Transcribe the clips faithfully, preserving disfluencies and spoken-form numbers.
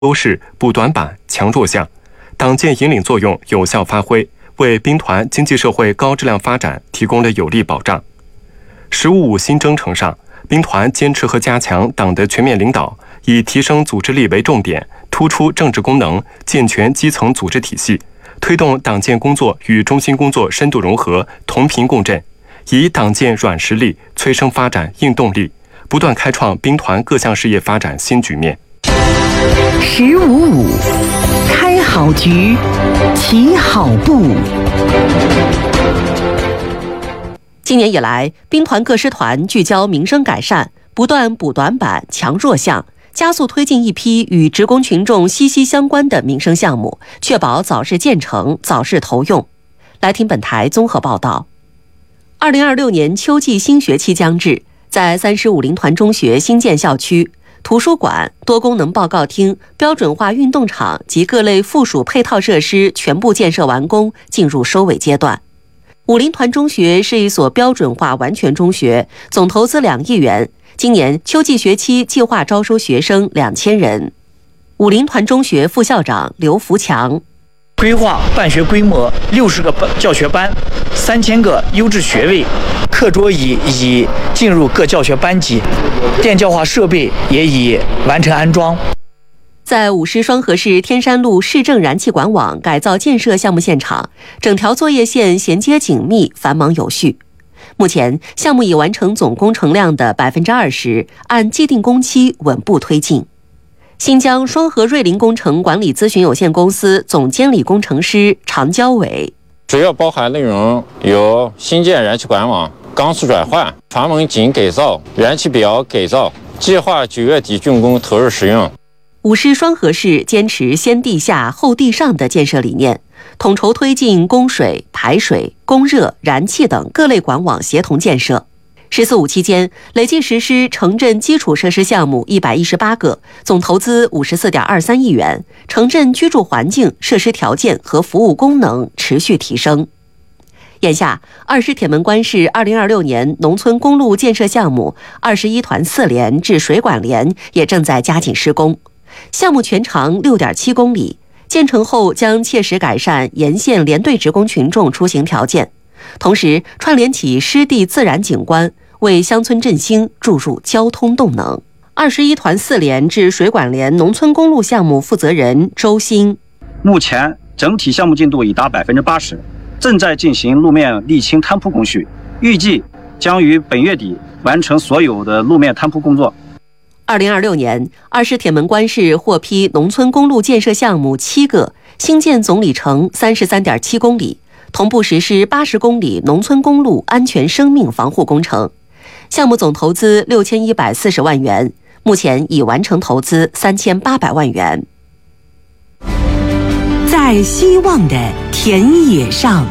优势补短板、强弱项，党建引领作用有效发挥，为兵团经济社会高质量发展提供了有力保障。十五五新征程上，兵团坚持和加强党的全面领导，以提升组织力为重点，突出政治功能，健全基层组织体系，推动党建工作与中心工作深度融合、同频共振，以党建软实力催生发展硬动力，不断开创兵团各项事业发展新局面。 十五五，开好局，起好步。 今年以来，兵团各师团聚焦民生改善，不断补短板、强弱项，加速推进一批与职工群众息息相关的民生项目，确保早日建成、早日投用。来听本台综合报道。二零二六年秋季新学期将至，在三师五零团中学新建校区，图书馆、多功能报告厅、标准化运动场及各类附属配套设施全部建设完工，进入收尾阶段。五零团中学是一所标准化完全中学，总投资两亿元。今年秋季学期计划招收学生两千人。五零团中学副校长刘福强： 规划办学规模六十个教学班，三千个优质学位，课桌椅已进入各教学班级，电教化设备也已完成安装。 在五师双河市天山路市政燃气管网改造建设项目现场，整条作业线衔接紧密，繁忙有序。目前，项目已完成总工程量的百分之二十，按既定工期稳步推进。新疆双河瑞林工程管理咨询有限公司总监理工程师常交伟： 主要包含内容有新建燃气管网、钢丝转换、阀门井改造、燃气表改造，计划九月底竣工投入使用。 五师双河市坚持先地下后地上的建设理念，统筹推进供水、排水、供热、燃气等各类管网协同建设。十四五期间，累计实施城镇基础设施项目一百一十八个，总投资五十四点二三亿元，城镇居住环境、设施条件和服务功能持续提升。眼下，二师铁门关市二零二六年农村公路建设项目二十一团四连至水管连也正在加紧施工。项目全长 六点七公里，建成后将切实改善沿线连队职工群众出行条件，同时串联起湿地自然景观，为乡村振兴注入交通动能。二十一团四连至水管连农村公路项目负责人周鑫： 目前整体项目进度已达百分之八十，正在进行路面沥青摊铺工序，预计将于本月底完成所有的路面摊铺工作。 二零二六年，二师铁门关市获批农村公路建设项目七个，兴建总里程三十三点七公里，同步实施八十公里农村公路安全生命防护工程。项目总投资六千一百四十万元，目前已完成投资三千八百万元。 在希望的田野上，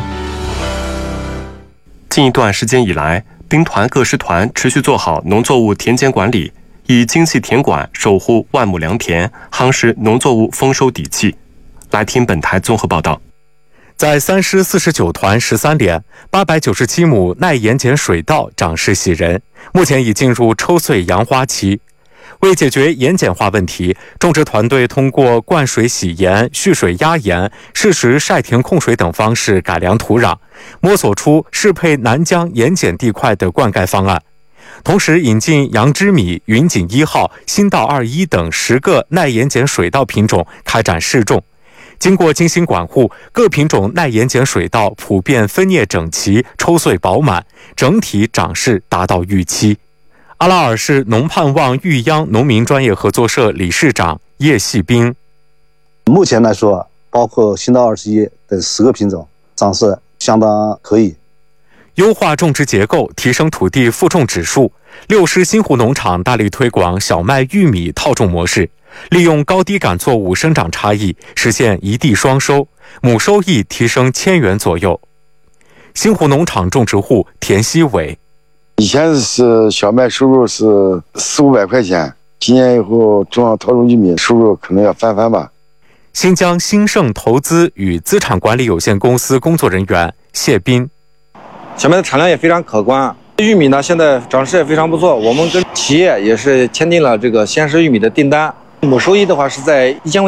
近一段时间以来，兵团各师团持续做好农作物田间管理，以精细田管守护万亩良田，夯实农作物丰收底气。来听本台综合报道。 在三师四十九团十三连八百九十七亩耐盐碱水稻长势喜人，目前已进入抽穗扬花期。为解决盐碱化问题，种植团队通过灌水洗盐、蓄水压盐、适时晒田控水等方式改良土壤，摸索出适配南疆盐碱地块的灌溉方案。同时引进杨枝米、云锦一号、新稻二一等十个耐盐碱水稻品种开展试种。经过精心管护，各品种耐盐碱水稻普遍分蘖整齐、抽穗饱满，整体长势达到预期。阿拉尔市农盼望育秧农民专业合作社理事长叶细兵： 目前来说，包括新稻二十一等十个品种，长势相当可以。 优化种植结构，提升土地复种指数。六师新湖农场大力推广小麦、玉米套种模式，利用高低感作物生长差异，实现一地双收，亩收益提升千元左右。新湖农场种植户田希伟： 以前是小麦收入是四五百块钱，今年以后种上套种玉米，收入可能要翻番吧。 新疆兴盛投资与资产管理有限公司工作人员谢斌： 小麦的产量也非常可观，玉米呢现在长势也非常不错，我们跟企业也是签订了这个鲜食玉米的订单， 亩收益的话是在一千块